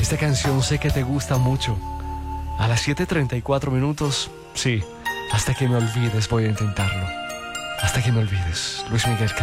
Esta canción sé que te gusta mucho. A las 7:34 minutos, sí, hasta que me olvides voy a intentarlo. Hasta que me olvides, Luis Miguel.